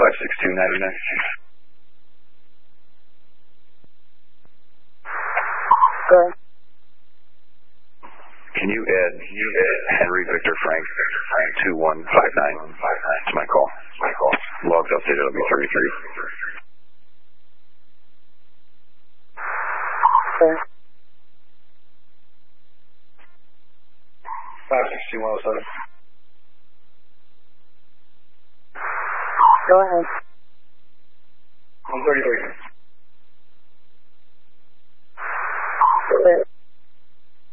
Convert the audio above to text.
56299. Go ahead. Can you add Henry Victor Frank 2159 to my call? Logs updated will be 33. Okay. 56107. Go ahead. 133.